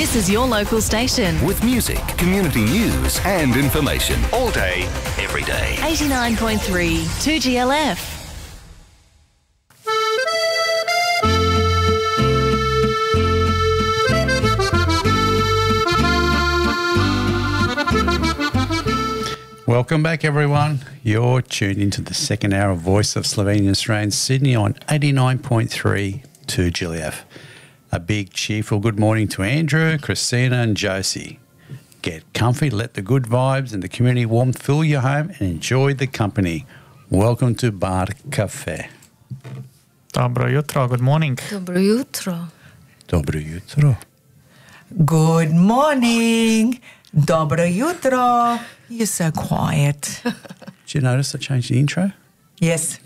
This is your local station. With music, community news and information. All day, every day. 89.3 2GLF. Welcome back, everyone. You're tuned into the second hour of Voice of Slovenian Australian Sydney on 89.3 2GLF. A big cheerful good morning to Andrew, Christina and Josie. Get comfy, let the good vibes and the community warmth fill your home and enjoy the company. Welcome to Bar Cafe. Dobro jutro, good morning. Dobro jutro. Dobro jutro. Good morning. Dobro jutro. You're so quiet. Did you notice I changed the intro? Yes.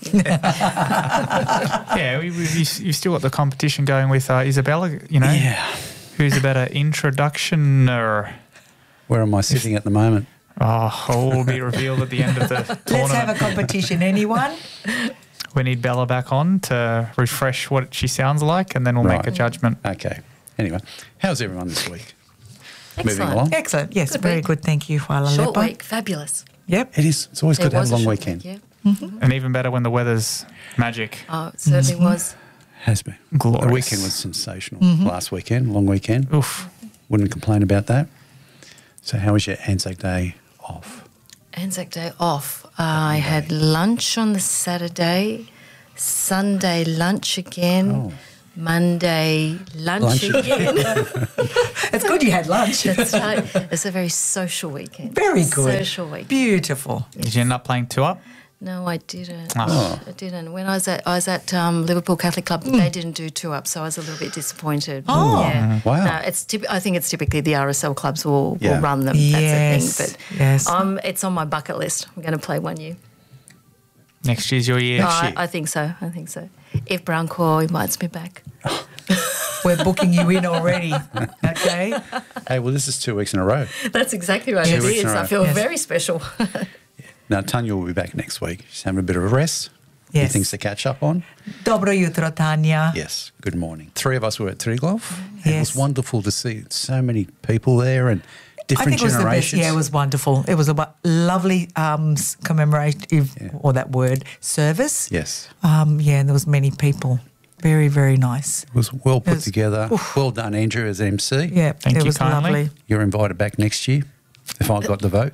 Yeah, you've still got the competition going with Isabella, you know? Yeah. Who's a better introductioner? Where am I sitting at the moment? Oh, all will be revealed at the end of the tournament. Let's have a competition. Anyone? We need Bella back on to refresh what she sounds like, and then we'll make a judgment. Okay. Anyway, how's everyone this week? Excellent. Moving along? Excellent. Yes, Good very week. good. Thank you, Huala Short Lepa. week, fabulous. Yep. It is. It's always good to have a long short weekend. week, yeah. Mm-hmm. And even better when the weather's magic. Oh, it certainly was. Has been. Glorious. The weekend was sensational. Last weekend, long weekend. Oof. Wouldn't complain about that. So how was your Anzac Day off? Anzac Day off. I had lunch on the Saturday, Sunday lunch again, Oh. Monday lunch again. It's good you had lunch. That's right. It's a very social weekend. Very good. Social weekend. Beautiful. Did you end up playing two up? No, I didn't. Oh. I didn't. When I was at Liverpool Catholic Club, they didn't do two up, so I was a little bit disappointed. Oh. Yeah. Wow. No, I think it's typically the RSL clubs will Yeah. run them. Yes, That's the thing. But yes. it's on my bucket list. I'm going to play one year. Next year's your year. Next year. I think so. If Branco invites me back. We're booking you in already. Okay. Hey, well, this is 2 weeks in a row. That's exactly right. 2 It weeks in is. a row. I feel Yes. very special. Now, Tanya will be back next week. She's having a bit of a rest. Few Yes. things to catch up on. Dobro jutro, Tanya. Yes, good morning. 3 of us were at Triglav. It Yes. was wonderful to see so many people there and I different think it was the best. generations. Yeah, it was wonderful. It was a lovely commemorative, or that word, service. Yes. And there was many people. Very, very nice. It was well put was- together. Well done, Andrew, as MC. Yeah, Thank it you was kindly. lovely. You're invited back next year if I got the vote.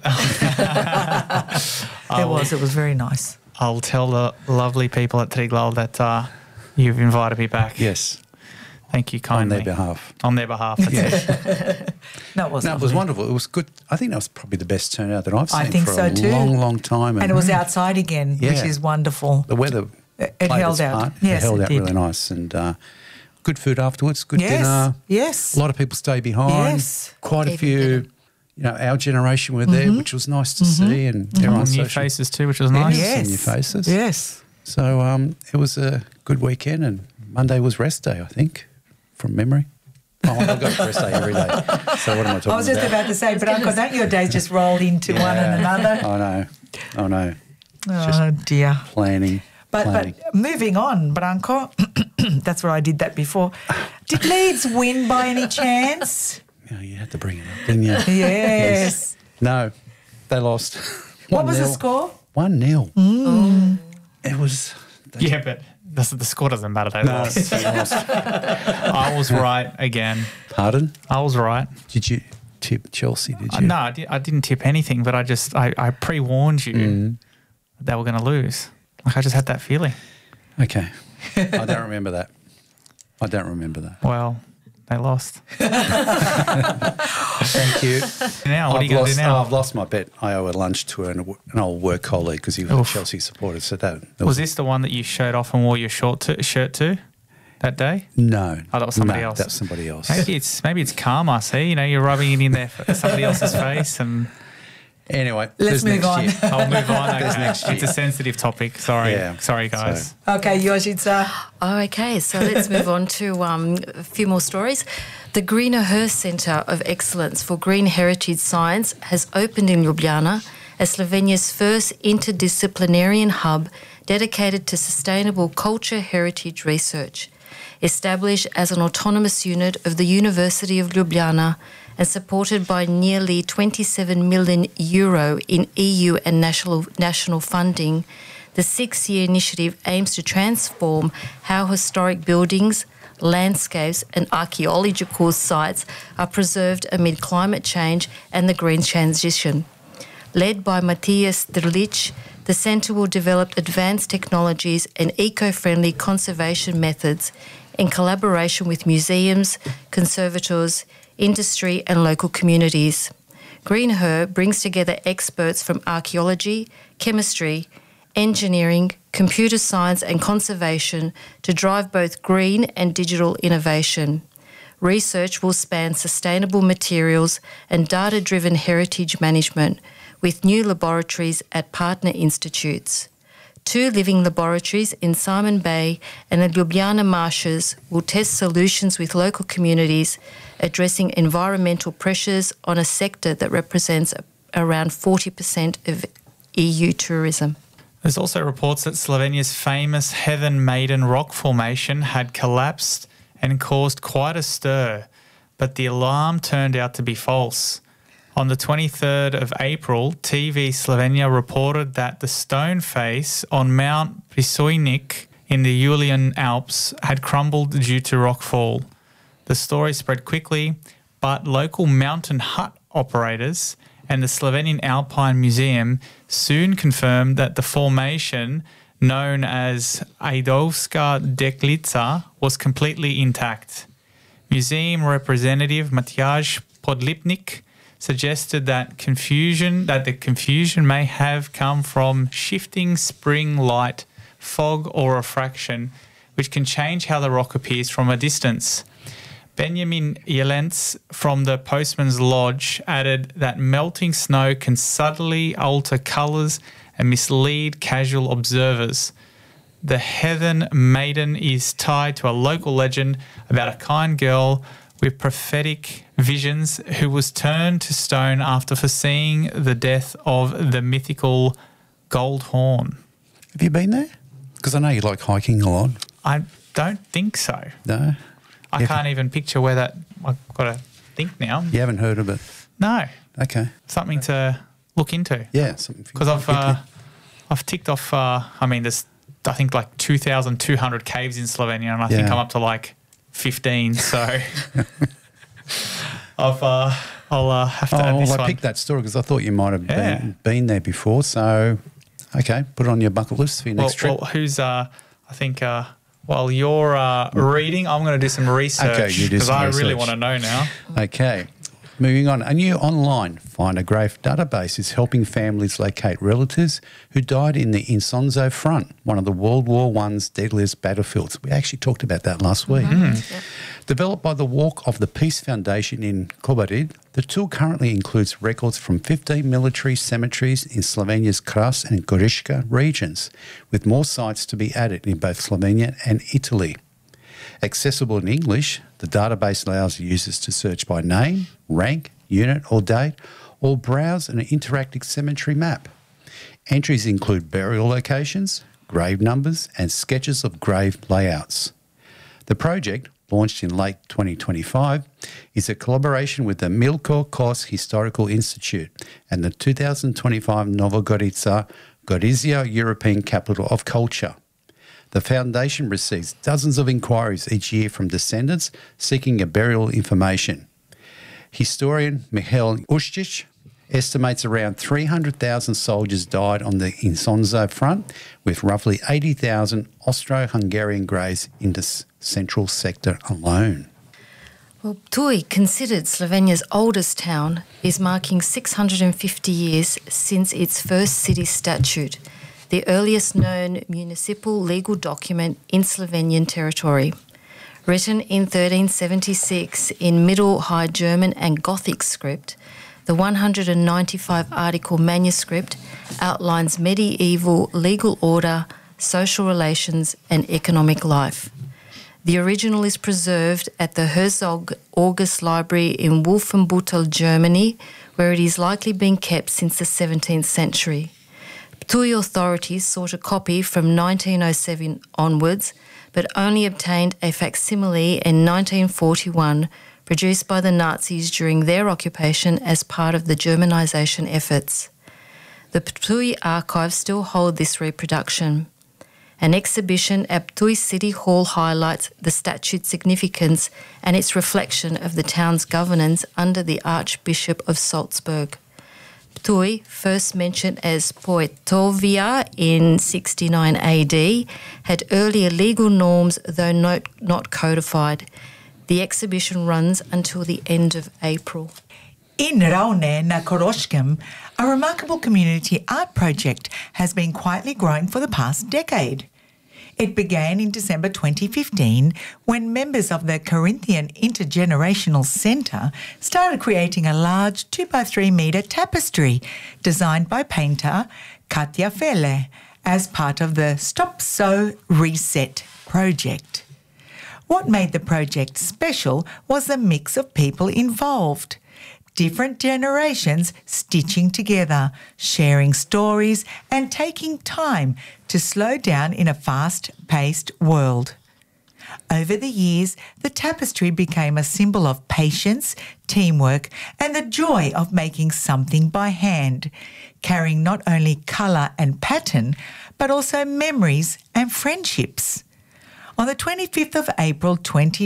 It was very nice. I'll tell the lovely people at Triglav that you've invited me back. Yes, Thank you on kindly. their behalf. On their behalf. That's it. No, it was No, it was lovely. wonderful. It was good. I think that was probably the best turnout that I've seen I think for so a too. long, long time. And it was outside again, which Yeah. is wonderful. The weather It played held its out. part. Yes, it held it out did. really nice. And good food afterwards, good Yes, dinner. yes. A lot of people stayed behind. Yes. Quite a Even few, our generation were there, which was nice to see. And everyone's New social. faces too, which was nice. Yes. New faces. Yes. So it was a good weekend, and Monday was rest day, I think, from memory. Oh, I've got rest day every day. So what am I talking I was just about to say, Branko, don't your days just roll into one and another? I know. Oh, dear. Planning. But moving on, Branko, that's where I did that before. Did Leeds win by any chance? Yeah, you had to bring it up, didn't you? Yes. No, they lost. What was the 1-0. score? 1-0. It was. Yeah, but the score doesn't matter. They lost. I was right again. Pardon? I was right. Did you tip Chelsea? Did you? No, I didn't tip anything, but I pre-warned you that they were going to lose. Like I just had that feeling. Okay. I don't remember that. Well, they lost. Thank you. Now, what are you going to do now? I've lost my bet. I owe a lunch to an old work colleague because he was Oof. a Chelsea supporter. So that Was this the one that you showed off and wore your shirt to that day? No. Oh, that was somebody No, else. That's somebody else. Maybe it's karma. See, you're rubbing it in there for somebody else's face, and Anyway, Let's there's move next on. year. I'll move on. There's Okay. next year. It's a sensitive topic. Sorry, Yeah. sorry, guys. So- Okay, Yoshica. Oh, okay, so let's move on to a few more stories. The Greener Hearst Centre of Excellence for Green Heritage Science has opened in Ljubljana as Slovenia's first interdisciplinary hub dedicated to sustainable culture heritage research. established as an autonomous unit of the University of Ljubljana and supported by nearly €27 million in EU and national funding, the 6-year initiative aims to transform how historic buildings, landscapes and archaeological sites are preserved amid climate change and the green transition. Led by Matthias Drlic, the centre will develop advanced technologies and eco-friendly conservation methods in collaboration with museums, conservators, industry and local communities. GreenHer brings together experts from archaeology, chemistry, engineering, computer science and conservation to drive both green and digital innovation. Research will span sustainable materials and data-driven heritage management with new laboratories at partner institutes. 2 living laboratories in Simon Bay and the Ljubljana marshes will test solutions with local communities, addressing environmental pressures on a sector that represents around 40% of EU tourism. There's also reports that Slovenia's famous Heaven Maiden rock formation had collapsed and caused quite a stir, but the alarm turned out to be false. On the 23rd of April, TV Slovenia reported that the stone face on Mount Prisojnik in the Julian Alps had crumbled due to rockfall. The story spread quickly, but local mountain hut operators and the Slovenian Alpine Museum soon confirmed that the formation, known as Ajdovska Deklica, was completely intact. Museum representative Matjaž Podlipnik suggested that the confusion may have come from shifting spring light, fog or refraction, which can change how the rock appears from a distance. Benjamin Jelens from the Postman's Lodge added that melting snow can subtly alter colours and mislead casual observers. The Heaven Maiden is tied to a local legend about a kind girl with prophetic visions who was turned to stone after foreseeing the death of the mythical Gold Horn. Have you been there? Because I know you like hiking a lot. I don't think so. No? I can't even picture where that... I've got to think now. You haven't heard of it? No. Okay. Something to look into. Yeah. Something. Because I've ticked off... there's I think like 2,200 caves in Slovenia, and I think I'm up to like 15. So I'll have to add this one. I picked that story because I thought you might have been there before. So, okay, put it on your bucket list for your next trip. Well, who's while you're reading, I'm going to do some research. Okay, you do because some I research. really want to know now. Okay. Moving on, a new online Find a Grave database is helping families locate relatives who died in the Isonzo front, one of the World War I's deadliest battlefields. We actually talked about that last week. Yep. Developed by the Walk of the Peace Foundation in Kobarid, the tool currently includes records from 15 military cemeteries in Slovenia's Kras and Goriška regions, with more sites to be added in both Slovenia and Italy. Accessible in English, the database allows users to search by name, rank, unit or date, or browse an interactive cemetery map. Entries include burial locations, grave numbers, and sketches of grave layouts. The project, launched in late 2025, is a collaboration with the Milko Kos Historical Institute and the 2025 Novogorica Gorizia European Capital of Culture. The foundation receives dozens of inquiries each year from descendants seeking a burial information. Historian Mihail Uščić estimates around 300,000 soldiers died on the Isonzo front, with roughly 80,000 Austro-Hungarian graves in the central sector alone. Well, Ptuj, considered Slovenia's oldest town, is marking 650 years since its first city statute, the earliest known municipal legal document in Slovenian territory. Written in 1376 in Middle High German and Gothic script, the 195-article manuscript outlines medieval legal order, social relations and economic life. The original is preserved at the Herzog August Library in Wolfenbüttel, Germany, where it is likely been kept since the 17th century. Ptuj authorities sought a copy from 1907 onwards, but only obtained a facsimile in 1941, produced by the Nazis during their occupation as part of the Germanization efforts. The Ptuj archives still hold this reproduction. An exhibition at Ptuj City Hall highlights the statue's significance and its reflection of the town's governance under the Archbishop of Salzburg. Ptuj, first mentioned as Poetovia in 69 AD, had earlier legal norms, though not codified. The exhibition runs until the end of April. In Raune na Koroshkem, a remarkable community art project has been quietly growing for the past decade. It began in December 2015 when members of the Corinthian Intergenerational Centre started creating a large 2x3 metre tapestry designed by painter Katja Felle as part of the Stop Sew Reset project. What made the project special was the mix of people involved. Different generations stitching together, sharing stories and taking time to slow down in a fast-paced world. Over the years, the tapestry became a symbol of patience, teamwork and the joy of making something by hand, carrying not only colour and pattern, but also memories and friendships. On the 25th of April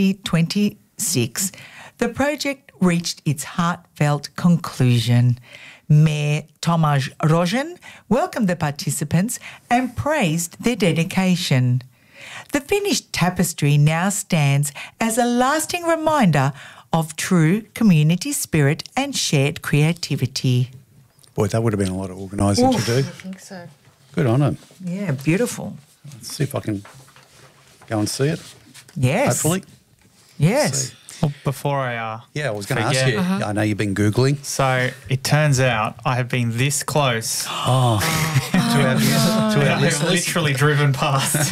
2026, the project reached its heartfelt conclusion. Mayor Tomasz Rożen welcomed the participants and praised their dedication. The finished tapestry now stands as a lasting reminder of true community spirit and shared creativity. Boy, that would have been a lot of organising to do. I think so. Good on them. Yeah, beautiful. Let's see if I can go and see it. Yes. Hopefully. Yes. See. Well, before I Yeah, I was going to ask forget. you. I know you've been Googling. So it turns out I have been this close. To our I have listeners. literally driven past.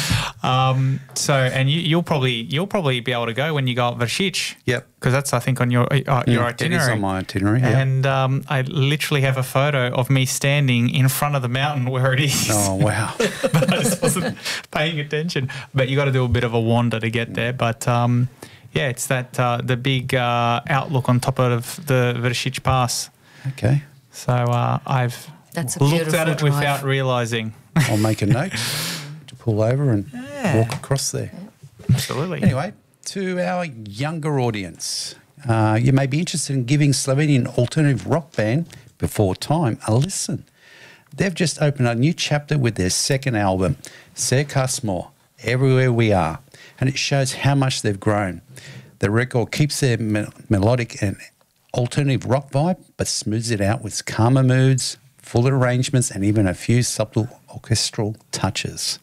And you'll probably be able to go when you go up Vršić. Yep. Because that's I think on your itinerary. It is on my itinerary, yeah. And I literally have a photo of me standing in front of the mountain where it is. Oh, wow. But I just wasn't paying attention. But you got to do a bit of a wander to get there. But yeah, it's that the big outlook on top of the Vršić Pass. Okay. So I've That's a looked beautiful at it drive. without realising. I'll make a note to pull over and walk across there. Absolutely. Anyway, to our younger audience, you may be interested in giving Slovenian alternative rock band Before Time a listen. They've just opened a new chapter with their second album, Vse kar smo, Everywhere We Are, and it shows how much they've grown. The record keeps their melodic and alternative rock vibe, but smooths it out with calmer moods, fuller arrangements, and even a few subtle orchestral touches.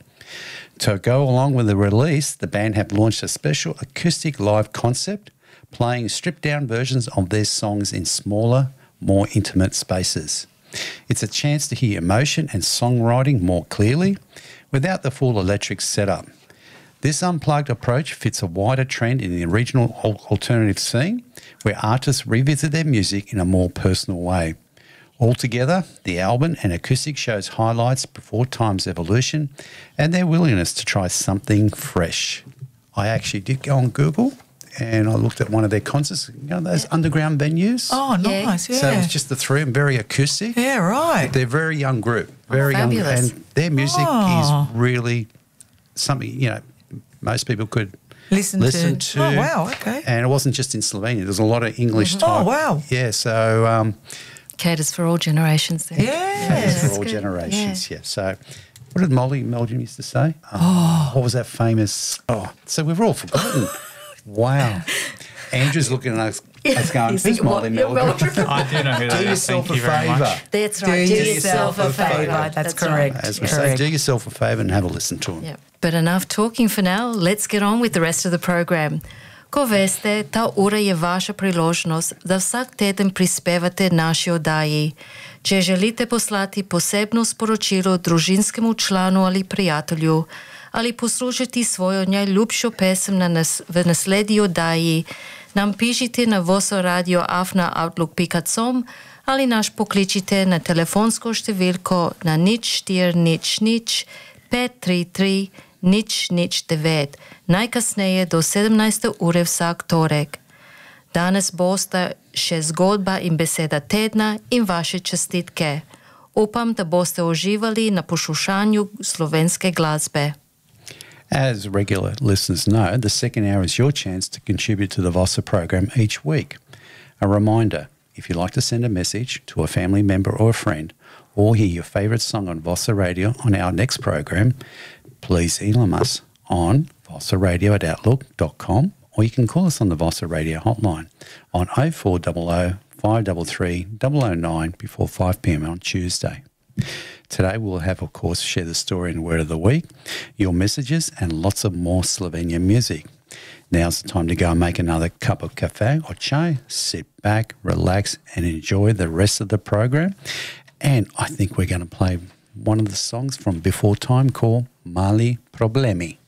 To go along with the release, the band have launched a special acoustic live concept, playing stripped-down versions of their songs in smaller, more intimate spaces. It's a chance to hear emotion and songwriting more clearly without the full electric setup. This unplugged approach fits a wider trend in the regional alternative scene, where artists revisit their music in a more personal way. Altogether, the album and acoustic shows highlights Before Time's evolution and their willingness to try something fresh. I actually did go on Google and I looked at one of their concerts, you know, those underground venues. Oh, Yeah. nice. Yeah. So it was just the three of them, very acoustic. Yeah, right. They're a very young group, very young, fabulous. and their music Oh. is really something, you know, most people could Listen to. Oh, wow. Okay. And it wasn't just in Slovenia. There's a lot of English type. Oh, wow. Yeah, so Caters for all generations there. it's Yeah. for all good. generations, yeah. So what did Molly Meldrum used to say? What was that famous? Oh, so we've all forgotten. Wow. Andrew's looking at us going, He's who's thinking, Molly what? You're Meldrum? I do know who that Do is. yourself Thank a you very favour. much. That's right. Do Do yourself a favour. That's correct. Right. As we Yeah. say, do yourself a favour and have a listen to them. Yeah. But enough talking for now. Let's get on with the rest of the program. Ko veste, ta ura je vaša priložnost, da vsak teden prispevate naši oddaji. Če želite poslati posebno sporočilo družinskemu članu ali prijatelju, ali poslušati svojo najljubšo pesem v naslednji oddaji, nam pišite na vosoradio@outlook.com ali naš pokličite na telefonsko številko na 0400 533 Nič 9, najkasneje do 17. ure vsak torek. Danes bosta še zgodba in beseda tedna in vaše čestitke. Upam, da boste uživali na poslušanju slovenske glasbe. As regular listeners know, the second hour is your chance to contribute to the Vossa program each week. A reminder, if you'd like to send a message to a family member or a friend, or hear your favourite song on Vossa Radio on our next program, please email us on vossaradio@outlook.com, or you can call us on the Vossa Radio hotline on 0400 533 009 before 5 p.m. on Tuesday. Today we'll have, of course, Share the Story and Word of the Week, your messages, and lots of more Slovenian music. Now's the time to go and make another cup of cafe or chai, sit back, relax, and enjoy the rest of the program. And I think we're going to play one of the songs from Before Time called Mali Problemi.